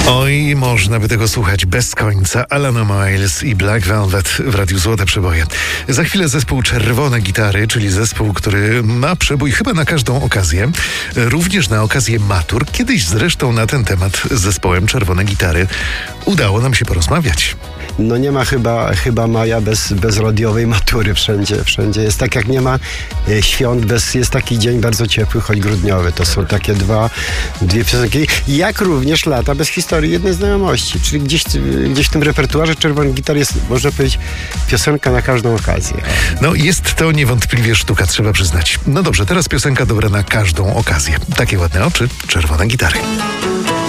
Oj, można by tego słuchać bez końca. Alana Miles i Black Velvet w Radiu Złote Przeboje. Za chwilę zespół Czerwone Gitary, czyli zespół, który ma przebój chyba na każdą okazję. Również na okazję matur. Kiedyś zresztą na ten temat z zespołem Czerwone Gitary udało nam się porozmawiać. No nie ma chyba maja bez radiowej matury wszędzie. Jest tak jak nie ma świąt, jest taki dzień bardzo ciepły, choć grudniowy. To są takie dwie piosenki. Jak również lata bez historii jednej znajomości. Czyli gdzieś w tym repertuarze Czerwonych Gitar jest, można powiedzieć, piosenka na każdą okazję. No jest to niewątpliwie sztuka, trzeba przyznać. No dobrze, teraz piosenka dobra na każdą okazję. Takie ładne oczy, Czerwone Gitary.